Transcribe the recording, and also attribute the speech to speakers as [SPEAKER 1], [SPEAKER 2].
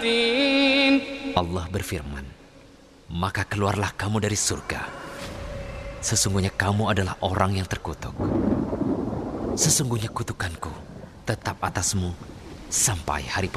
[SPEAKER 1] متين.
[SPEAKER 2] Allah berfirman, maka keluarlah kamu dari surga. Sesungguhnya kamu adalah orang yang terkutuk. Sesungguhnya kutukanku tetap atasmu sampai hari